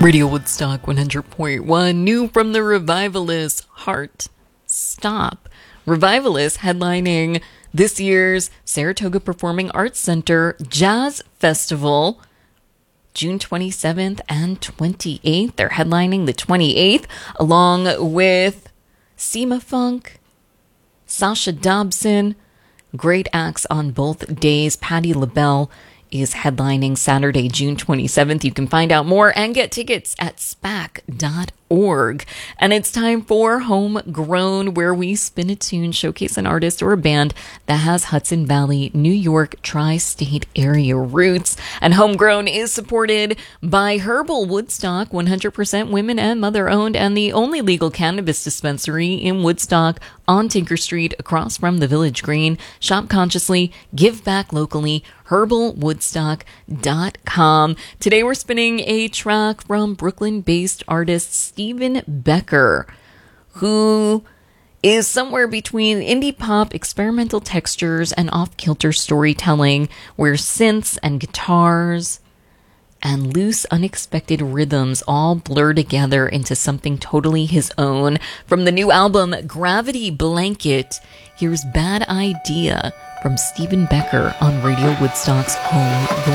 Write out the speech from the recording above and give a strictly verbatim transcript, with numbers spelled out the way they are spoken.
Radio Woodstock one hundred point one, new from the Revivalists, Heart Stop. Revivalists headlining this year's Saratoga Performing Arts Center Jazz Festival, June twenty-seventh and twenty-eighth. They're headlining the twenty-eighth, along with Seema Funk, Sasha Dobson. Great acts on both days. Patti LaBelle is headlining Saturday, June twenty-seventh. You can find out more and get tickets at spac dot org. And it's time for Homegrown, where we spin a tune, showcase an artist or a band that has Hudson Valley, New York, tri-state area roots. And Homegrown is supported by Herbal Woodstock, one hundred percent women and mother-owned, and the only legal cannabis dispensary in Woodstock on Tinker Street, across from the Village Green. Shop consciously, give back locally. herbal woodstock dot com. Today we're spinning a track from Brooklyn-based artist Stephen Becker, who is somewhere between indie pop, experimental textures, and off-kilter storytelling, where synths and guitars and loose, unexpected rhythms all blur together into something totally his own. From the new album Gravity Blanket, here's Bad Idea from Stephen Becker on Radio Woodstock's Home.